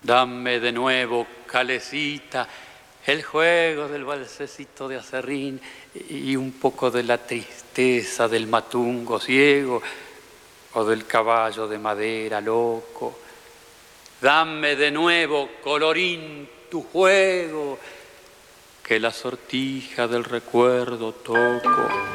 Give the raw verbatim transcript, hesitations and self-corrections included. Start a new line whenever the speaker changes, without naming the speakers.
Dame de nuevo, calecita, el juego del balsecito de acerrín y un poco de la tristeza del matungo ciego o del caballo de madera loco. Dame de nuevo, colorín, tu juego, que la sortija del recuerdo toco.